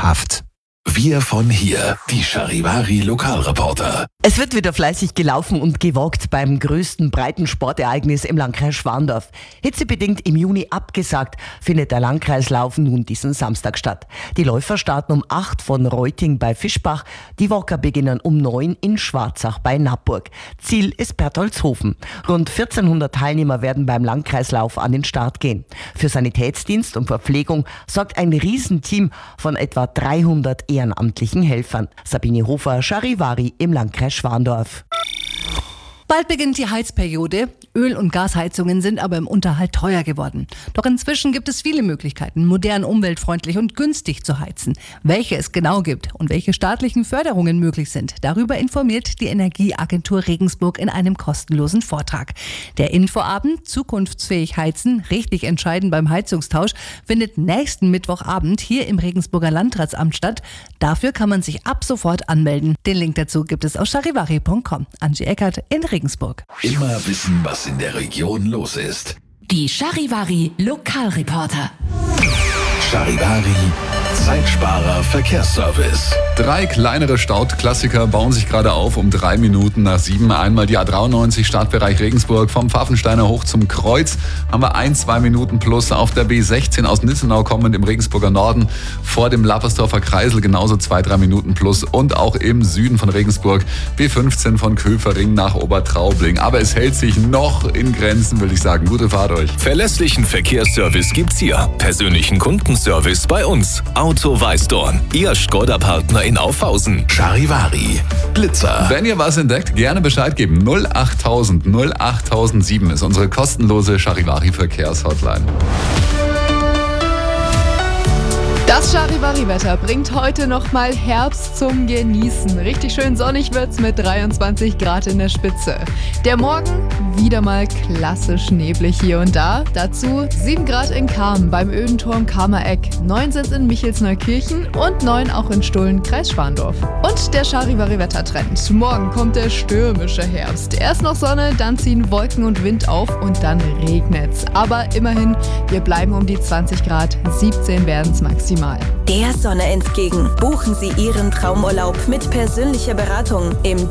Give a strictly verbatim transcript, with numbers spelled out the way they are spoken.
dauerhaft. Wir von hier, die Charivari Lokalreporter. Es wird wieder fleißig gelaufen und gewalkt beim größten Breitensportereignis im Landkreis Schwandorf. Hitzebedingt im Juni abgesagt, findet der Landkreislauf nun diesen Samstag statt. Die Läufer starten um acht von Reuting bei Fischbach. Die Walker beginnen um neun in Schwarzach bei Nappburg. Ziel ist Bertoldshofen. Rund vierzehnhundert Teilnehmer werden beim Landkreislauf an den Start gehen. Für Sanitätsdienst und Verpflegung sorgt ein Riesenteam von etwa dreihundert ehrenamtlichen Helfern. Sabine Hofer, Charivari im Landkreis Schwandorf. Bald beginnt die Heizperiode. Öl- und Gasheizungen sind aber im Unterhalt teuer geworden. Doch inzwischen gibt es viele Möglichkeiten, modern, umweltfreundlich und günstig zu heizen. Welche es genau gibt und welche staatlichen Förderungen möglich sind, darüber informiert die Energieagentur Regensburg in einem kostenlosen Vortrag. Der Infoabend Zukunftsfähig heizen, richtig entscheiden beim Heizungstausch findet nächsten Mittwochabend hier im Regensburger Landratsamt statt. Dafür kann man sich ab sofort anmelden. Den Link dazu gibt es auf charivari punkt com. Angie Eckert in Regensburg. Immer wissen, was in der Region los ist. Die Charivari Lokalreporter. Charivari Zeitsparer Verkehrsservice. Drei kleinere Stauklassiker bauen sich gerade auf um drei Minuten nach sieben. Einmal die A dreiundneunzig Startbereich Regensburg vom Pfaffensteiner hoch zum Kreuz. Haben wir ein, zwei Minuten plus. Auf der B sechzehn aus Nitzenau kommend im Regensburger Norden vor dem Lappersdorfer Kreisel genauso zwei, drei Minuten plus. Und auch im Süden von Regensburg B fünfzehn von Köfering nach Obertraubling. Aber es hält sich noch in Grenzen, will ich sagen. Gute Fahrt euch. Verlässlichen Verkehrsservice gibt's hier. Persönlichen Kundenservice bei uns. Auto Weißdorn, Ihr Skoda-Partner in Aufhausen. Charivari Blitzer. Wenn ihr was entdeckt, gerne Bescheid geben. null achttausend null achttausendsieben ist unsere kostenlose Charivari-Verkehrshotline. Das Charivari-Wetter bringt heute nochmal Herbst zum Genießen. Richtig schön sonnig wird's mit dreiundzwanzig Grad in der Spitze. Der Morgen wieder mal klassisch neblig hier und da. Dazu sieben Grad in Cham beim Ödenturm Kamereck, neun sind in Michelsneukirchen und neun auch in Stullen, Kreis Schwandorf. Und der Charivari-Wettertrend. Morgen kommt der stürmische Herbst. Erst noch Sonne, dann ziehen Wolken und Wind auf und dann regnet's. Aber immerhin, wir bleiben um die zwanzig Grad, siebzehn werden's maximal. Der Sonne entgegen. Buchen Sie Ihren Traumurlaub mit persönlicher Beratung im